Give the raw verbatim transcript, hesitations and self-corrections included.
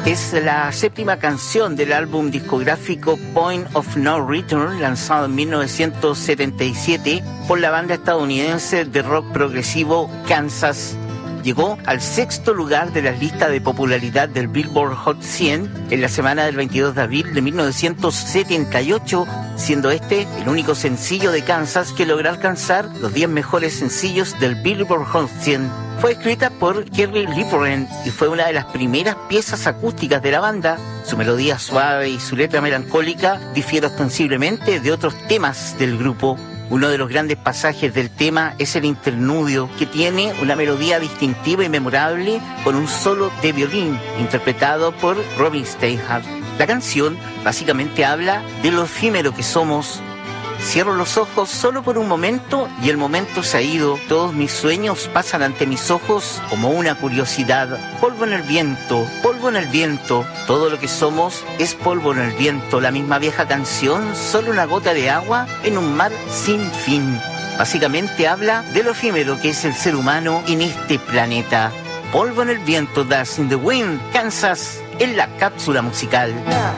Es la séptima canción del álbum discográfico Point of No Return, lanzado en mil novecientos setenta y siete por la banda estadounidense de rock progresivo Kansas. Llegó al sexto lugar de las listas de popularidad del Billboard Hot cien en la semana del veintidós de abril de mil novecientos setenta y ocho, siendo este el único sencillo de Kansas que logra alcanzar los diez mejores sencillos del Billboard Hot cien. Fue escrita por Jerry Lieberman y fue una de las primeras piezas acústicas de la banda. Su melodía suave y su letra melancólica difiere ostensiblemente de otros temas del grupo. Uno de los grandes pasajes del tema es el interludio, que tiene una melodía distintiva y memorable con un solo de violín interpretado por Robin Steinhardt. La canción básicamente habla de lo efímero que somos. Cierro los ojos solo por un momento y el momento se ha ido. Todos mis sueños pasan ante mis ojos como una curiosidad. Polvo en el viento, polvo en el viento. Todo lo que somos es polvo en el viento. La misma vieja canción, solo una gota de agua en un mar sin fin. Básicamente habla de lo efímero que es el ser humano en este planeta. Polvo en el viento, Dust in the Wind, Kansas, en la cápsula musical.